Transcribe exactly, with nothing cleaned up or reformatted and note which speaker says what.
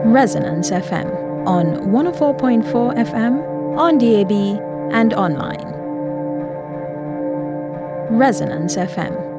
Speaker 1: Resonance F M on one oh four point four F M, on D A B and online. Resonance F M.